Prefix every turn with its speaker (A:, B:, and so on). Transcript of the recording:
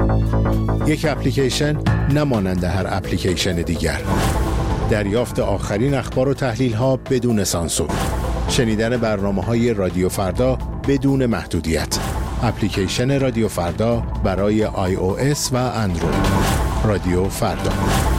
A: یک اپلیکیشن نمانند هر اپلیکیشن دیگر. دریافت آخرین اخبار و تحلیل‌ها بدون سانسور. شنیدن برنامه‌های رادیو فردا بدون محدودیت. اپلیکیشن رادیو فردا برای iOS و اندروید. رادیو فردا.